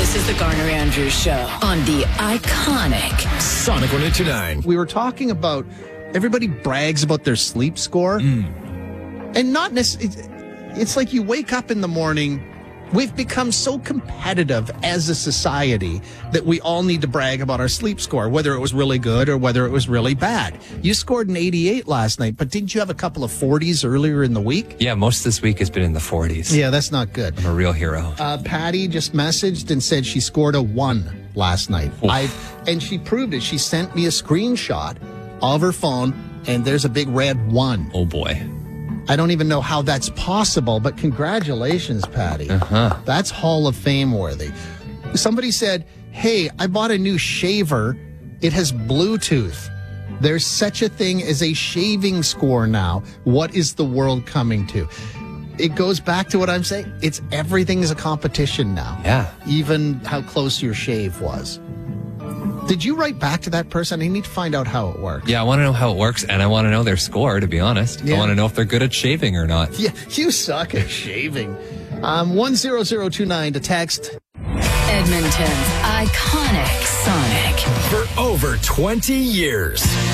This is the Garner Andrews Show on the iconic Sonic 102.9. We were talking about everybody brags about their sleep score. And not necessarily, it's like you wake up in the morning. We've become so competitive as a society that we all need to brag about our sleep score, whether it was really good or whether it was really bad. You scored an 88 last night, but didn't you have a couple of 40s earlier in the week? Yeah, most of this week has been in the 40s. Yeah, that's not good. I'm a real hero. Patty just messaged and said she scored a 1 last night. And she proved it. She sent me a screenshot of her phone, and there's a big red 1. Oh, boy. I don't even know how that's possible, but congratulations, Patty. That's Hall of Fame worthy. Somebody said, hey, I bought a new shaver. It has Bluetooth. There's such a thing as a shaving score now. What is the world coming to? It goes back to what I'm saying. Everything is a competition now. Yeah. Even how close your shave was. Did you write back to that person? I need to find out how it works. Yeah, I want to know how it works, and I want to know their score, to be honest. Yeah. I want to know if they're good at shaving or not. Yeah, you suck at shaving. 10029 to text. Edmonton's iconic Sonic. For over 20 years.